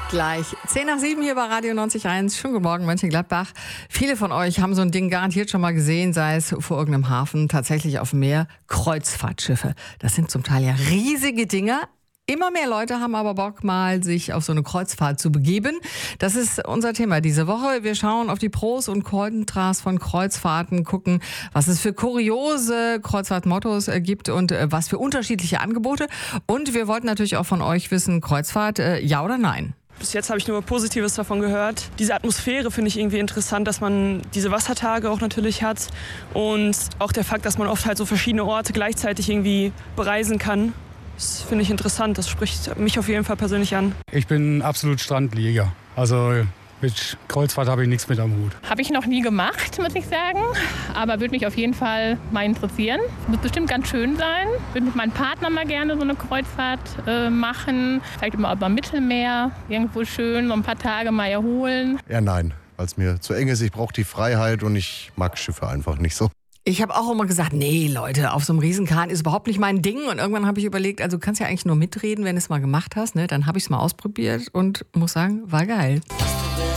Gleich 10:07 hier bei Radio 90.1. Schönen guten Morgen, Mönchengladbach. Viele von euch haben so ein Ding garantiert schon mal gesehen, sei es vor irgendeinem Hafen, tatsächlich auf dem Meer. Kreuzfahrtschiffe. Das sind zum Teil ja riesige Dinger. Immer mehr Leute haben aber Bock, mal sich auf so eine Kreuzfahrt zu begeben. Das ist unser Thema diese Woche. Wir schauen auf die Pros und Kontras von Kreuzfahrten, gucken, was es für kuriose Kreuzfahrtmottos gibt und was für unterschiedliche Angebote. Und wir wollten natürlich auch von euch wissen, Kreuzfahrt, ja oder nein? Bis jetzt habe ich nur Positives davon gehört. Diese Atmosphäre finde ich irgendwie interessant, dass man diese Wassertage auch natürlich hat. Und auch der Fakt, dass man oft halt so verschiedene Orte gleichzeitig irgendwie bereisen kann. Das finde ich interessant. Das spricht mich auf jeden Fall persönlich an. Ich bin absolut Strandlieger. Also mit Kreuzfahrt habe ich nichts mit am Hut. Habe ich noch nie gemacht, muss ich sagen. Aber würde mich auf jeden Fall mal interessieren. Wird bestimmt ganz schön sein. Würde mit meinem Partner mal gerne so eine Kreuzfahrt machen. Vielleicht immer über Mittelmeer. Irgendwo schön, so ein paar Tage mal erholen. Ja, nein, weil es mir zu eng ist. Ich brauche die Freiheit und ich mag Schiffe einfach nicht so. Ich habe auch immer gesagt, nee Leute, auf so einem Riesenkahn ist überhaupt nicht mein Ding. Und irgendwann habe ich überlegt, also du kannst ja eigentlich nur mitreden, wenn du es mal gemacht hast. Ne? Dann habe ich es mal ausprobiert und muss sagen, war geil.